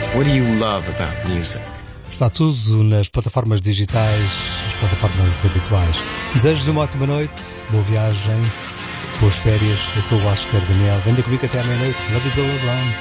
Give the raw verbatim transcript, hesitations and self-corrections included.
What do you love about music? Está tudo nas plataformas digitais, nas plataformas habituais. Desejo-vos uma ótima noite, boa viagem, boas férias. Eu sou o Oscar Daniel. Venha comigo até à meia-noite. Love is all around.